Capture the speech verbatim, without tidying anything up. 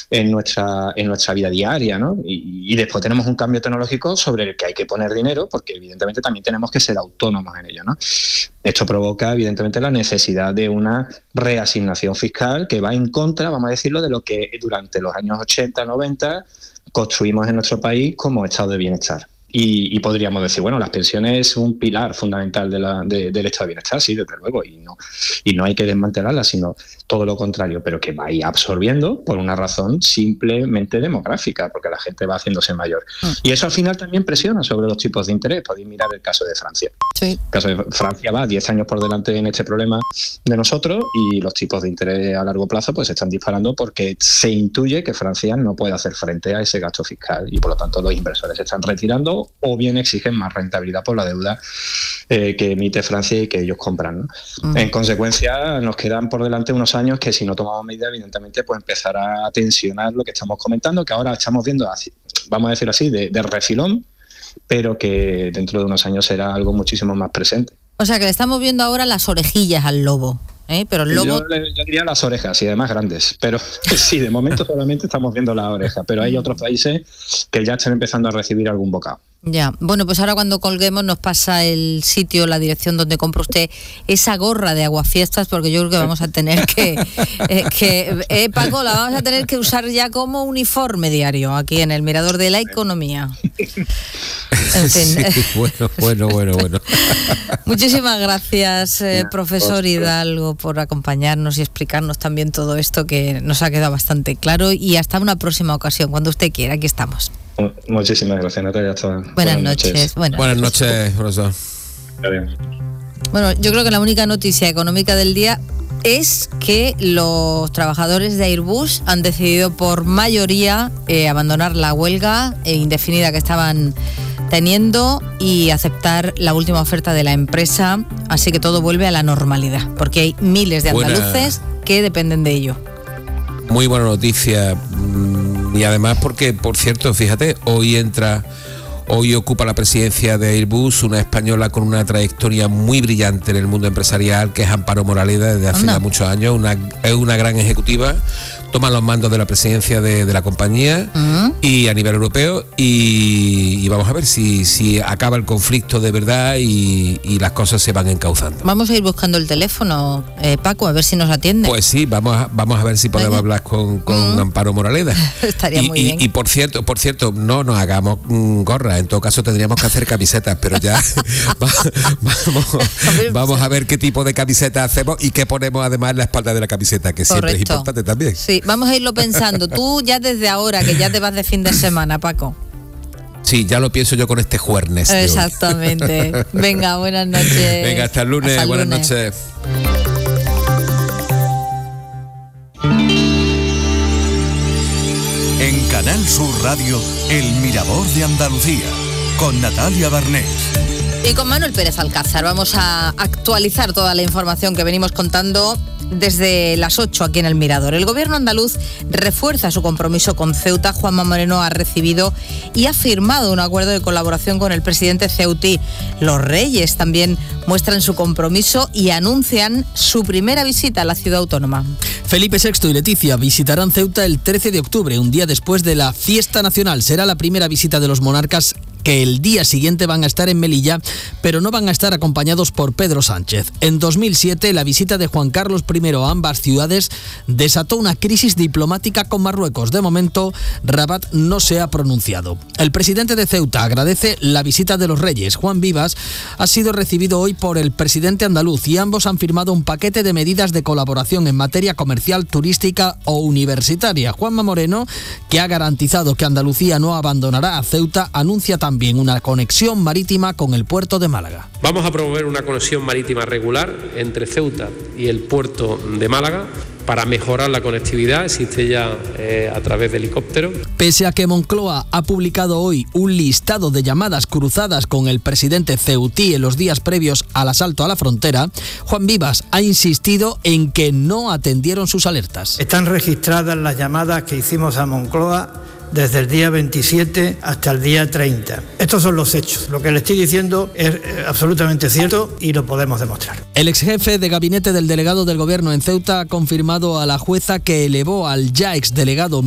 en nuestra, en nuestra vida diaria, ¿no? Y, y después tenemos un cambio tecnológico sobre el que hay que poner dinero, porque evidentemente también tenemos que ser autónomos en ello, ¿no? Esto provoca evidentemente la necesidad de una reasignación fiscal que va en contra, vamos a decirlo, de lo que durante los años ochenta, noventa construimos en nuestro país como estado de bienestar. Y, y podríamos decir, bueno, las pensiones es un pilar fundamental de la, de, del estado de bienestar, sí, desde luego, y no, y no hay que desmantelarlas, sino todo lo contrario, pero que va a ir absorbiendo por una razón simplemente demográfica, porque la gente va haciéndose mayor. Mm. Y eso al final también presiona sobre los tipos de interés. Podéis mirar el caso de Francia. Sí. El caso de Francia va diez años por delante en este problema de nosotros y los tipos de interés a largo plazo pues se están disparando porque se intuye que Francia no puede hacer frente a ese gasto fiscal y por lo tanto los inversores se están retirando o bien exigen más rentabilidad por la deuda eh, que emite Francia y que ellos compran, ¿no? Mm. En consecuencia, nos quedan por delante unos años que si no tomamos medidas, evidentemente, pues empezará a tensionar lo que estamos comentando, que ahora estamos viendo, así, vamos a decir así, de, de refilón, pero que dentro de unos años será algo muchísimo más presente. O sea, que le estamos viendo ahora las orejillas al lobo. ¿Eh? Pero el lobo... yo, yo diría las orejas y además grandes, pero sí, de momento solamente estamos viendo las orejas, pero hay otros países que ya están empezando a recibir algún bocado. Ya, bueno, pues ahora cuando colguemos nos pasa el sitio, la dirección donde compra usted esa gorra de aguafiestas, porque yo creo que vamos a tener que, eh, que eh, Paco, la vamos a tener que usar ya como uniforme diario aquí en el Mirador de la Economía. En fin. Sí, bueno, bueno, bueno, bueno. Muchísimas gracias, eh, profesor Hidalgo, por acompañarnos y explicarnos también todo esto que nos ha quedado bastante claro, y hasta una próxima ocasión, cuando usted quiera, aquí estamos. Muchísimas gracias, Natalia. Hasta buenas, buenas noches. noches. Buenas, buenas noches, profesor. Adiós. Bueno, yo creo que la única noticia económica del día es que los trabajadores de Airbus han decidido por mayoría eh, abandonar la huelga eh, indefinida que estaban teniendo y aceptar la última oferta de la empresa, así que todo vuelve a la normalidad, porque hay miles de andaluces buena. que dependen de ello. Muy buena noticia, y además porque, por cierto, fíjate, hoy entra, hoy ocupa la presidencia de Airbus una española con una trayectoria muy brillante en el mundo empresarial, que es Amparo Moraleda, desde hace ya muchos años, una, es una gran ejecutiva, toma los mandos de la presidencia de, de la compañía uh-huh. y a nivel europeo, y, y vamos a ver si, si acaba el conflicto de verdad y, y las cosas se van encauzando. Vamos a ir buscando el teléfono, eh, Paco, a ver si nos atiende. Pues sí, vamos a, vamos a ver si podemos hablar con, con uh-huh. Amparo Moraleda. Estaría y, muy y, bien. Y por cierto, por cierto, no nos hagamos mm, gorras, en todo caso tendríamos que hacer camisetas, pero ya vamos, vamos a ver qué tipo de camiseta hacemos y qué ponemos además en la espalda de la camiseta, que Correcto. siempre es importante también. Sí, vamos a irlo pensando. Tú ya desde ahora, que ya te vas de fin de semana, Paco. Sí, ya lo pienso yo con este jueves. Exactamente. Venga, buenas noches. Venga, hasta el lunes. Hasta el buenas lunes. noches. En Canal Sur Radio, El Mirador de Andalucía, con Natalia Barnés. Y con Manuel Pérez Alcázar vamos a actualizar toda la información que venimos contando desde las ocho aquí en El Mirador. El gobierno andaluz refuerza su compromiso con Ceuta. Juanma Moreno ha recibido y ha firmado un acuerdo de colaboración con el presidente ceutí. Los Reyes también muestran su compromiso y anuncian su primera visita a la ciudad autónoma. Felipe sexto y Leticia visitarán Ceuta el trece de octubre, un día después de la fiesta nacional. Será la primera visita de los monarcas, que el día siguiente van a estar en Melilla, pero no van a estar acompañados por Pedro Sánchez. En dos mil siete, la visita de Juan Carlos primero a ambas ciudades desató una crisis diplomática con Marruecos. De momento, Rabat no se ha pronunciado. El presidente de Ceuta agradece la visita de los Reyes. Juan Vivas ha sido recibido hoy por el presidente andaluz y ambos han firmado un paquete de medidas de colaboración en materia comercial, turística o universitaria. Juanma Moreno, que ha garantizado que Andalucía no abandonará a Ceuta, anuncia también una conexión marítima con el puerto de Málaga. Vamos a promover una conexión marítima regular entre Ceuta y el puerto de Málaga para mejorar la conectividad. Existe ya eh, a través de helicóptero. Pese a que Moncloa ha publicado hoy un listado de llamadas cruzadas con el presidente ceutí en los días previos al asalto a la frontera, Juan Vivas ha insistido en que no atendieron sus alertas. Están registradas las llamadas que hicimos a Moncloa desde el día veintisiete hasta el día treinta. Estos son los hechos. Lo que le estoy diciendo es eh, absolutamente cierto y lo podemos demostrar. El exjefe de gabinete del delegado del gobierno en Ceuta ha confirmado a la jueza que elevó al ya exdelegado